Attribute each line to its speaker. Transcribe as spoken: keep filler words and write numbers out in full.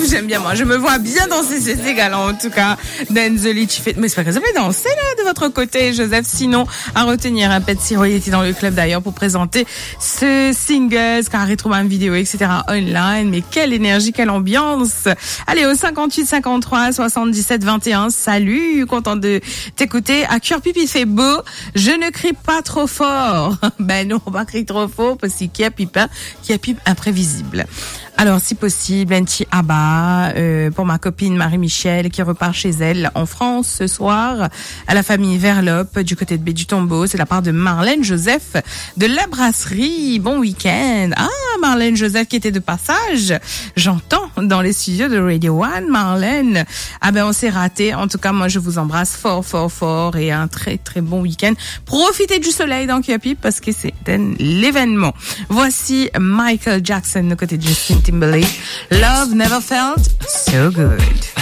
Speaker 1: j'aime bien, moi. Je me vois bien danser ces égalants, en tout cas. Denzoli, tu fais, mais c'est pas que ça peut danser, là, de votre côté, Joseph. Sinon, à retenir, un Pet Siro, il était dans le club d'ailleurs pour présenter ce single, car il trouve une vidéo, et cetera online. Mais quelle énergie, quelle ambiance. Allez, au cinquante-huit, cinquante-trois, soixante-dix-sept, vingt et un. Salut, content de t'écouter. À cœur pipi, il fait beau. Je ne crie pas trop fort. Ben non, on va crier trop fort parce qu'il y a pipe, qui a pipe imprévisible. Alors, si possible, un petit abat euh, pour ma copine Marie-Michel qui repart chez elle en France ce soir, à la famille Verlope du côté de Baie du Tombeau. C'est la part de Marlène Joseph de la brasserie. Bon week-end. Ah, Marlène Joseph qui était de passage. J'entends dans les studios de Radio One, Marlène. Ah ben, on s'est raté. En tout cas, moi, je vous embrasse fort, fort, fort et un très, très bon week-end. Profitez du soleil dans Kiapi parce que c'est l'événement. Voici Michael Jackson de côté de Justin Timberlake. Love never felt so good.